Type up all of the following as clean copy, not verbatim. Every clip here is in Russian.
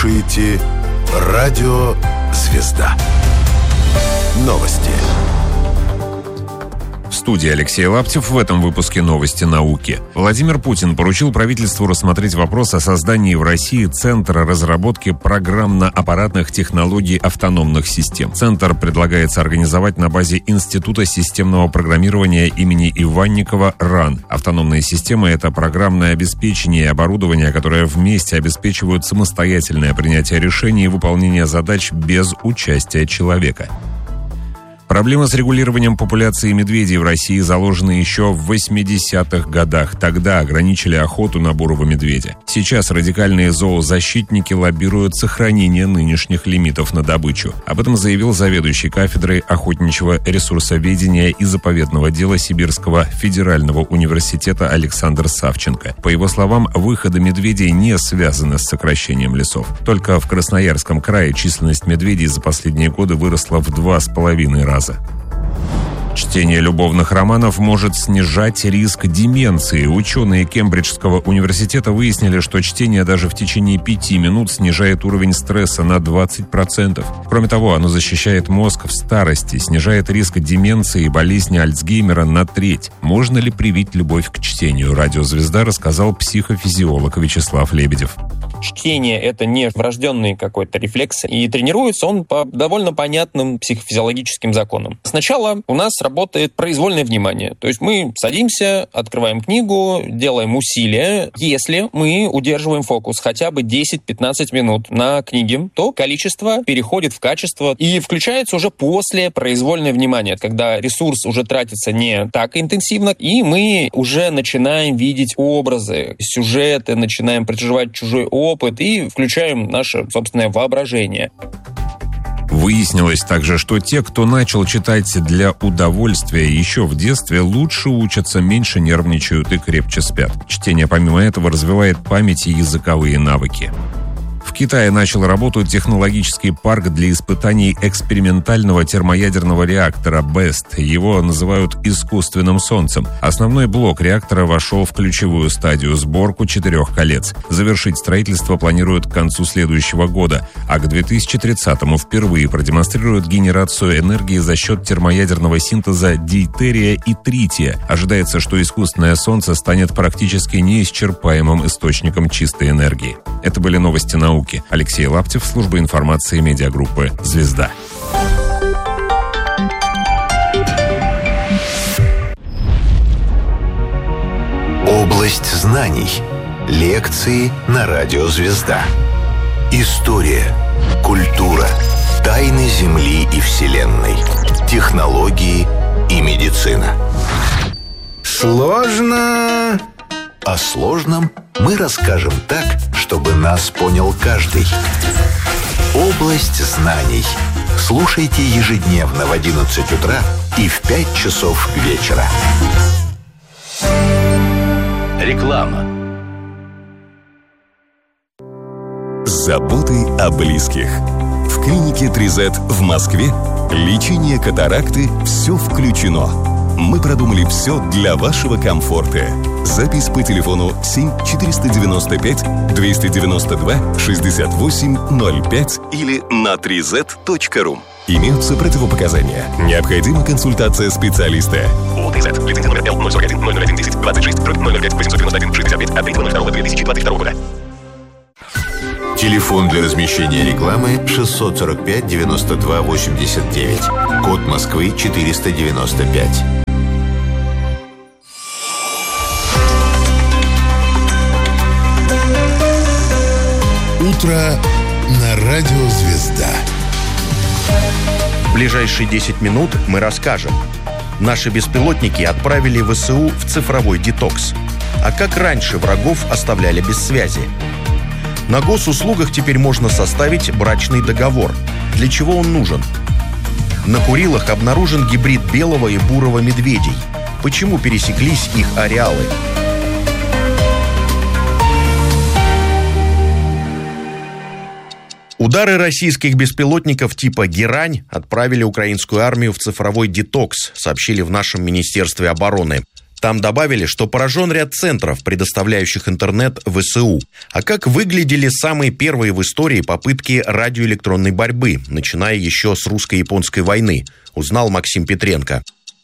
слушаете «Радио Звезда». Новости. В студии Алексей Лаптев. В этом выпуске «Новости науки». Владимир Путин поручил правительству рассмотреть вопрос о создании в России Центра разработки программно-аппаратных технологий автономных систем. Центр предлагается организовать на базе Института системного программирования имени Иванникова РАН. Автономные системы — это программное обеспечение и оборудование, которое вместе обеспечивают самостоятельное принятие решений и выполнение задач без участия человека. Проблемы с регулированием популяции медведей в России заложены еще в 80-х годах. Тогда ограничили охоту на бурого медведя. Сейчас радикальные зоозащитники лоббируют сохранение нынешних лимитов на добычу. Об этом заявил заведующий кафедрой охотничьего ресурсоведения и заповедного дела Сибирского федерального университета Александр Савченко. По его словам, выходы медведей не связаны с сокращением лесов. Только в Красноярском крае численность медведей за последние годы выросла в 2,5 раза. Чтение любовных романов может снижать риск деменции. Ученые Кембриджского университета выяснили, что чтение даже в течение 5 минут снижает уровень стресса на 20%. Кроме того, оно защищает мозг в старости, снижает риск деменции и болезни Альцгеймера на 1/3. Можно ли привить любовь к чтению? Радио «Звезда» рассказал психофизиолог Вячеслав Лебедев. Чтение — это не врожденный какой-то рефлекс, и тренируется он по довольно понятным психофизиологическим законам. Сначала у нас работает произвольное внимание, то есть мы садимся, открываем книгу, делаем усилия. Если мы удерживаем фокус хотя бы 10-15 минут на книге, то количество переходит в качество и включается уже после произвольное внимание, когда ресурс уже тратится не так интенсивно, и мы уже начинаем видеть образы, сюжеты, начинаем проживать чужой опыт и включаем наше собственное воображение. Выяснилось также, что те, кто начал читать для удовольствия еще в детстве, лучше учатся, меньше нервничают и крепче спят. Чтение, помимо этого, развивает память и языковые навыки. В Китае начал работу технологический парк для испытаний экспериментального термоядерного реактора BEST. Его называют искусственным солнцем. Основной блок реактора вошел в ключевую стадию — сборку 4 колец. Завершить строительство планируют к концу следующего года, а к 2030-му впервые продемонстрируют генерацию энергии за счет термоядерного синтеза дейтерия и трития. Ожидается, что искусственное солнце станет практически неисчерпаемым источником чистой энергии. Это были новости науки. Алексей Лаптев, служба информации медиагруппы «Звезда». Область знаний. Лекции на радио «Звезда». История, культура, тайны Земли и Вселенной, технологии и медицина. Сложно. О сложном мы расскажем так, чтобы нас понял каждый. Область знаний. Слушайте ежедневно в 11 утра и в 5 часов вечера. Реклама. Заботы о близких. В клинике 3Z в Москве лечение катаракты «Все включено». Мы продумали все для вашего комфорта. Запись по телефону 7-495-292-68-05 или на 3z.ru. Имеются противопоказания. Необходима консультация специалиста. ОТЗ. Лицензия номер L041-001-10-26-005-891-65 от 3.02.2022 года. Телефон для размещения рекламы 645-92-89. Код Москвы 495. Утро на радио «Звезда». В ближайшие 10 минут мы расскажем. Наши беспилотники отправили ВСУ в цифровой детокс. А как раньше врагов оставляли без связи? На госуслугах теперь можно составить брачный договор. Для чего он нужен? На Курилах обнаружен гибрид белого и бурого медведей. Почему пересеклись их ареалы? Удары российских беспилотников типа «Герань» отправили украинскую армию в цифровой детокс, сообщили в нашем Министерстве обороны. Там добавили, что поражен ряд центров, предоставляющих интернет ВСУ. А как выглядели самые первые в истории попытки радиоэлектронной борьбы, начиная еще с русско-японской войны, узнал Максим Петренко.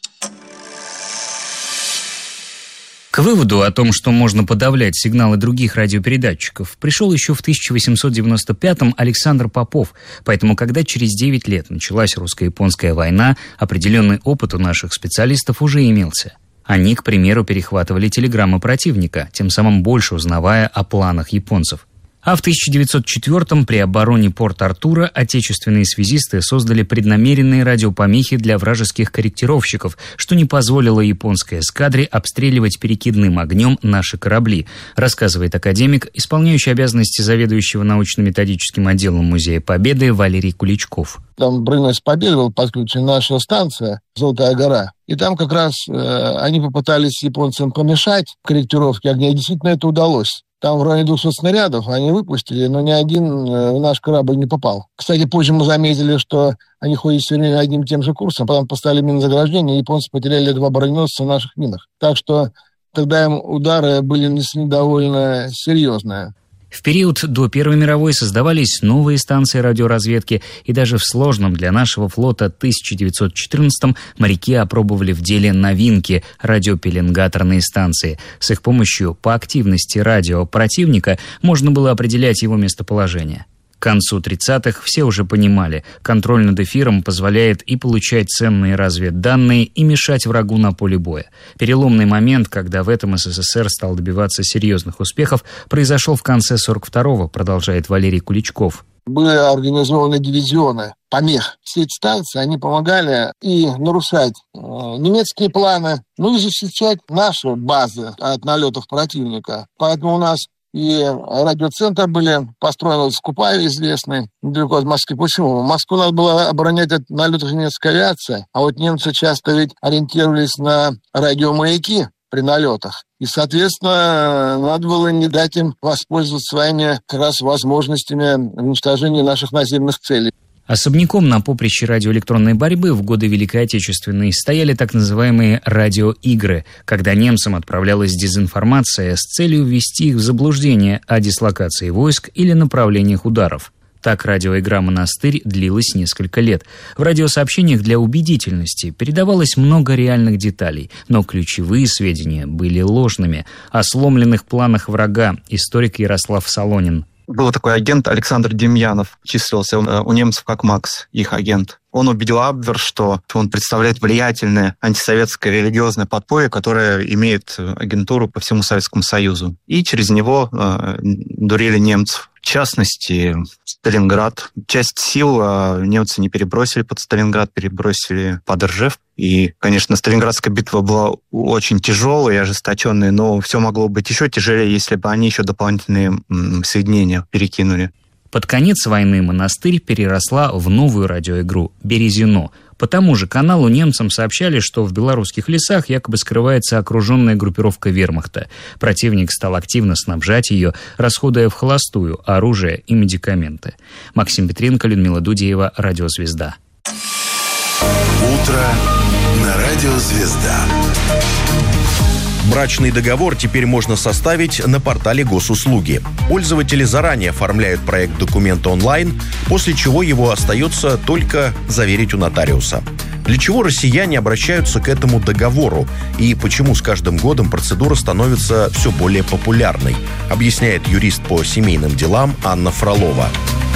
К выводу о том, что можно подавлять сигналы других радиопередатчиков, пришел еще в 1895-м Александр Попов. Поэтому, когда через 9 лет началась русско-японская война, определенный опыт у наших специалистов уже имелся. Они, к примеру, перехватывали телеграммы противника, тем самым больше узнавая о планах японцев. А в 1904-м при обороне Порт-Артура отечественные связисты создали преднамеренные радиопомехи для вражеских корректировщиков, что не позволило японской эскадре обстреливать перекидным огнем наши корабли, рассказывает академик, исполняющий обязанности заведующего научно-методическим отделом Музея Победы Валерий Куличков. Там броненосец Победы был подключен, наша станция «Золотая гора». И там как раз они попытались японцам помешать корректировке огня, и действительно это удалось. Там в районе 200 снарядов они выпустили, но ни один в наш корабль не попал. Кстати, позже мы заметили, что они ходят все время одним и тем же курсом, потом поставили минозаграждение, и японцы потеряли 2 броненосца в наших минах. Так что тогда им удары были нанесены довольно серьезные. В период до Первой мировой создавались новые станции радиоразведки, и даже в сложном для нашего флота 1914-м моряки опробовали в деле новинки – радиопеленгаторные станции. С их помощью по активности радио противника можно было определять его местоположение. К концу 30-х все уже понимали, контроль над эфиром позволяет и получать ценные разведданные, и мешать врагу на поле боя. Переломный момент, когда в этом СССР стал добиваться серьезных успехов, произошел в конце 42-го, продолжает Валерий Куличков. Были организованы дивизионы помех. Все эти станции, они помогали и нарушать немецкие планы, и защищать наши базы от налетов противника. Поэтому у нас и радиоцентры были построены в Скупаве, известный, недалеко от Москвы. Почему? Москву надо было оборонять от налетов немецкой авиации, а вот немцы часто ведь ориентировались на радиомаяки при налетах. И, соответственно, надо было не дать им воспользоваться своими как раз возможностями уничтожения наших наземных целей. Особняком на поприще радиоэлектронной борьбы в годы Великой Отечественной стояли так называемые радиоигры, когда немцам отправлялась дезинформация с целью ввести их в заблуждение о дислокации войск или направлениях ударов. Так радиоигра «Монастырь» длилась несколько лет. В радиосообщениях для убедительности передавалось много реальных деталей, но ключевые сведения были ложными. О сломленных планах врага историк Ярослав Солонин. Был такой агент Александр Демьянов, числился у немцев как Макс, их агент. Он убедил Абвер, что он представляет влиятельное антисоветское религиозное подполье, которое имеет агентуру по всему Советскому Союзу. И через него дурили немцев. В частности, Сталинград. Часть сил немцы не перебросили под Сталинград, перебросили под Ржев. И, конечно, Сталинградская битва была очень тяжелой и ожесточенной, но все могло быть еще тяжелее, если бы они еще дополнительные соединения перекинули. Под конец войны «Монастырь» переросла в новую радиоигру «Березино». По тому же каналу немцам сообщали, что в белорусских лесах якобы скрывается окруженная группировка вермахта. Противник стал активно снабжать ее, расходуя в холостую оружие и медикаменты. Максим Петренко, Людмила Дудеева, «Радиозвезда». Утро на «Радиозвезда». Брачный договор теперь можно составить на портале Госуслуги. Пользователи заранее оформляют проект документа онлайн, после чего его остается только заверить у нотариуса. Для чего россияне обращаются к этому договору и почему с каждым годом процедура становится все более популярной, объясняет юрист по семейным делам Анна Фролова.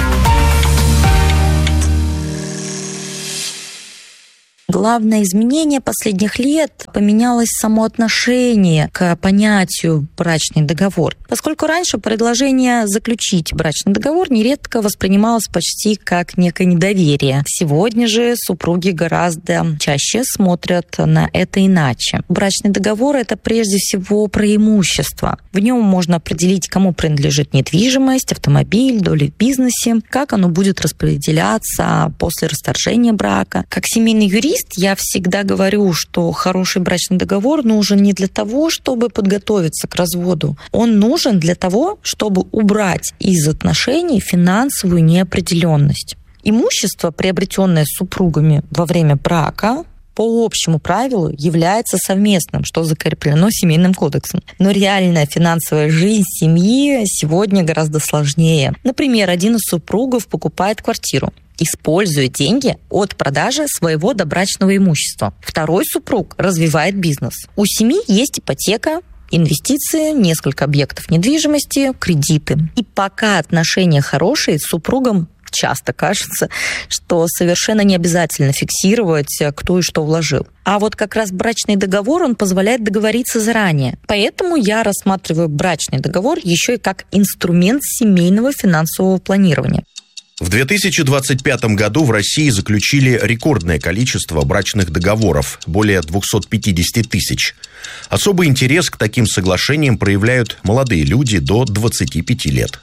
Главное изменение последних лет — поменялось само отношение к понятию «брачный договор». Поскольку раньше предложение заключить брачный договор нередко воспринималось почти как некое недоверие. Сегодня же супруги гораздо чаще смотрят на это иначе. Брачный договор — это прежде всего преимущество. В нем можно определить, кому принадлежит недвижимость, автомобиль, доля в бизнесе, как оно будет распределяться после расторжения брака. Как семейный юрист я всегда говорю, что хороший брачный договор нужен не для того, чтобы подготовиться к разводу. Он нужен для того, чтобы убрать из отношений финансовую неопределенность. Имущество, приобретенное супругами во время брака, по общему правилу является совместным, что закреплено Семейным кодексом. Но реальная финансовая жизнь семьи сегодня гораздо сложнее. Например, один из супругов покупает квартиру, используя деньги от продажи своего добрачного имущества. Второй супруг развивает бизнес. У семьи есть ипотека, инвестиции, несколько объектов недвижимости, кредиты. И пока отношения хорошие, супругам часто кажется, что совершенно не обязательно фиксировать, кто и что вложил. А вот как раз брачный договор, он позволяет договориться заранее. Поэтому я рассматриваю брачный договор еще и как инструмент семейного финансового планирования. В 2025 году в России заключили рекордное количество брачных договоров – более 250 тысяч. Особый интерес к таким соглашениям проявляют молодые люди до 25 лет.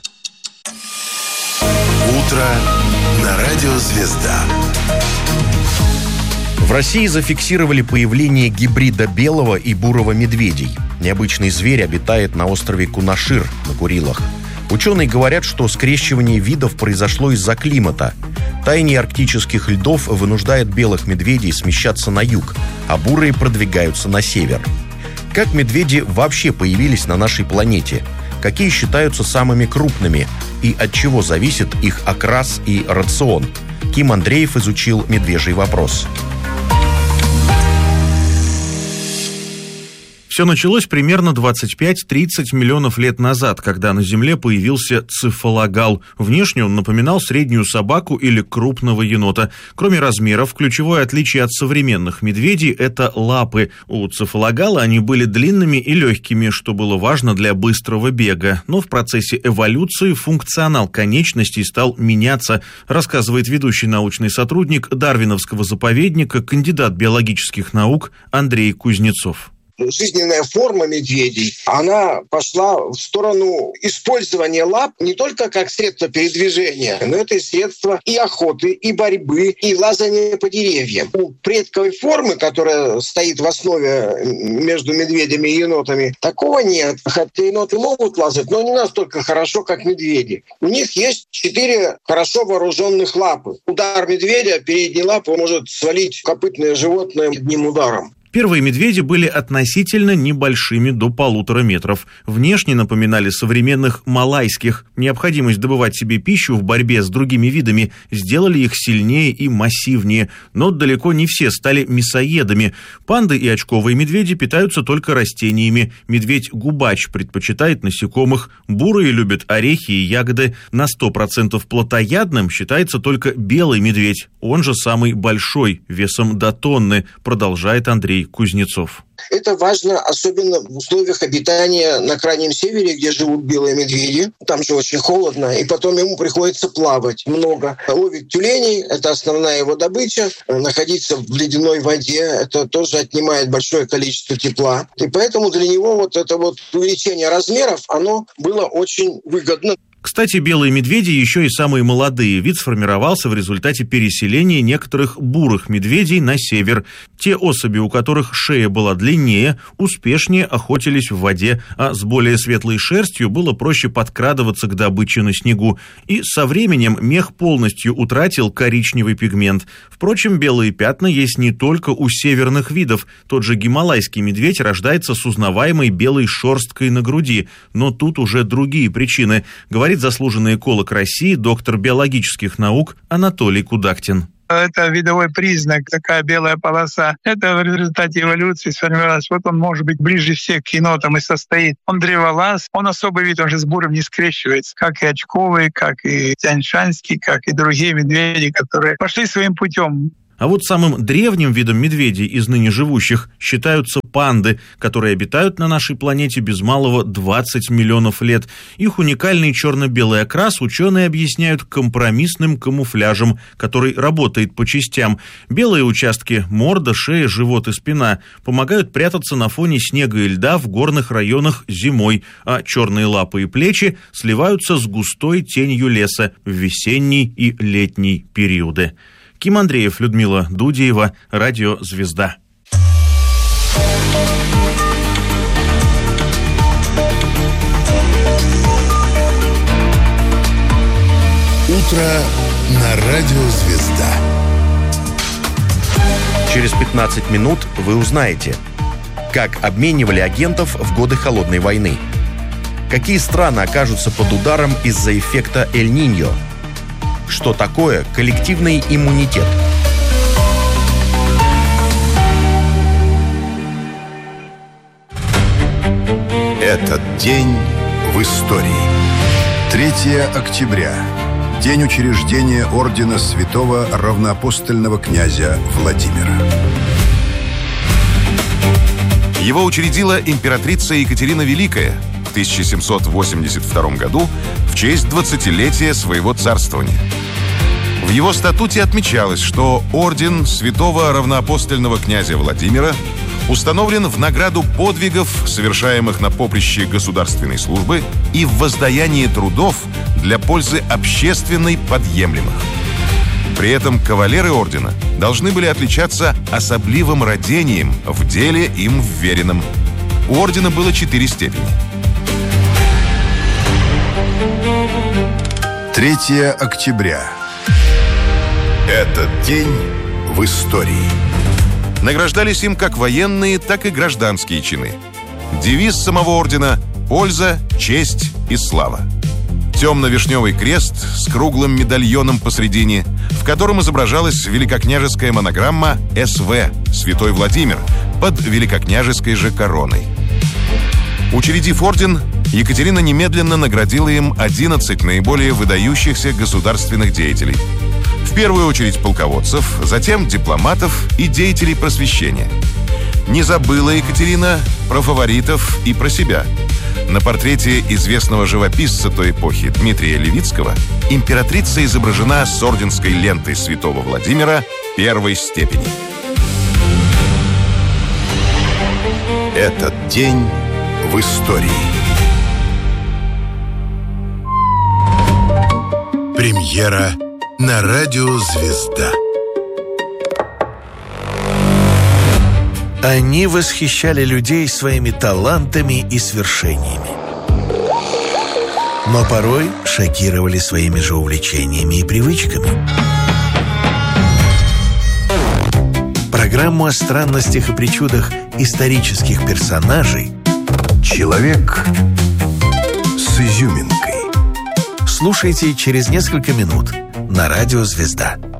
Утро на радио «Звезда». В России зафиксировали появление гибрида белого и бурого медведей. Необычный зверь обитает на острове Кунашир на Курилах. Ученые говорят, что скрещивание видов произошло из-за климата. Таяние арктических льдов вынуждает белых медведей смещаться на юг, а бурые продвигаются на север. Как медведи вообще появились на нашей планете? Какие считаются самыми крупными? И от чего зависит их окрас и рацион? Ким Андреев изучил медвежий вопрос. Все началось примерно 25-30 миллионов лет назад, когда на Земле появился цефалогал. Внешне он напоминал среднюю собаку или крупного енота. Кроме размеров, ключевое отличие от современных медведей – это лапы. У цефалогала они были длинными и легкими, что было важно для быстрого бега. Но в процессе эволюции функционал конечностей стал меняться, рассказывает ведущий научный сотрудник Дарвиновского заповедника, кандидат биологических наук Андрей Кузнецов. Жизненная форма медведей, она пошла в сторону использования лап не только как средство передвижения, но это и средство и охоты, и борьбы, и лазания по деревьям. У предковой формы, которая стоит в основе между медведями и енотами, такого нет. Хотя еноты могут лазать, но не настолько хорошо, как медведи. У них есть 4 хорошо вооруженных лапы. Удар медведя, передней лапы может свалить копытное животное одним ударом. Первые медведи были относительно небольшими, до 1,5 метров. Внешне напоминали современных малайских. Необходимость добывать себе пищу в борьбе с другими видами сделали их сильнее и массивнее. Но далеко не все стали мясоедами. Панды и очковые медведи питаются только растениями. Медведь-губач предпочитает насекомых. Бурые любят орехи и ягоды. На 100% плотоядным считается только белый медведь. Он же самый большой, весом до тонны, продолжает Андрей Кузнецов. Это важно, особенно в условиях обитания на Крайнем Севере, где живут белые медведи. Там же очень холодно, и потом ему приходится плавать много. Ловить тюленей – это основная его добыча. Находиться в ледяной воде – это тоже отнимает большое количество тепла. И поэтому для него вот это вот увеличение размеров, оно было очень выгодно. Кстати, белые медведи еще и самые молодые. Вид сформировался в результате переселения некоторых бурых медведей на север. Те особи, у которых шея была длиннее, успешнее охотились в воде, а с более светлой шерстью было проще подкрадываться к добыче на снегу. И со временем мех полностью утратил коричневый пигмент. Впрочем, белые пятна есть не только у северных видов. Тот же гималайский медведь рождается с узнаваемой белой шерсткой на груди. Но тут уже другие причины, говорит заслуженный эколог России, доктор биологических наук Анатолий Кудактин. Это видовой признак, такая белая полоса. Это в результате эволюции сформировалось. Вот он может быть ближе всех к енотам и состоит. Он древолаз, он особый вид, он же с бурым не скрещивается. Как и очковый, как и тяньшанский, как и другие медведи, которые пошли своим путем. А вот самым древним видом медведей из ныне живущих считаются панды, которые обитают на нашей планете без малого 20 миллионов лет. Их уникальный черно-белый окрас ученые объясняют компромиссным камуфляжем, который работает по частям. Белые участки – морда, шея, живот и спина – помогают прятаться на фоне снега и льда в горных районах зимой, а черные лапы и плечи сливаются с густой тенью леса в весенний и летний периоды. Ким Андреев, Людмила Дудеева, Радио «Звезда». Утро на радио «Звезда». Через 15 минут вы узнаете, как обменивали агентов в годы Холодной войны, какие страны окажутся под ударом из-за эффекта Эль-Ниньо, что такое коллективный иммунитет. Этот день в истории. 3 октября. День учреждения ордена Святого Равноапостольного князя Владимира. Его учредила императрица Екатерина Великая в 1782 году в честь 20-летия своего царствования. В его статуте отмечалось, что орден Святого Равноапостольного князя Владимира установлен в награду подвигов, совершаемых на поприще государственной службы и в воздаянии трудов для пользы общественной подъемлемых. При этом кавалеры ордена должны были отличаться особливым радением в деле им вверенном. У ордена было 4 степени. 3 октября. Этот день в истории. Награждались им как военные, так и гражданские чины. Девиз самого ордена – «Польза, честь и слава». Темно-вишневый крест с круглым медальоном посредине, в котором изображалась великокняжеская монограмма «СВ» «Святой Владимир» под великокняжеской же короной. Учредив орден, Екатерина немедленно наградила им 11 наиболее выдающихся государственных деятелей. В первую очередь полководцев, затем дипломатов и деятелей просвещения. Не забыла Екатерина про фаворитов и про себя. На портрете известного живописца той эпохи Дмитрия Левицкого императрица изображена с орденской лентой Святого Владимира 1 степени. Этот день в истории. Премьера на радио «Звезда». Они восхищали людей своими талантами и свершениями, но порой шокировали своими же увлечениями и привычками. Программу о странностях и причудах исторических персонажей «Человек с изюминкой». Слушайте через несколько минут на радио «Звезда».